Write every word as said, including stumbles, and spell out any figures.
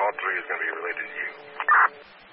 all three is going to be related to you.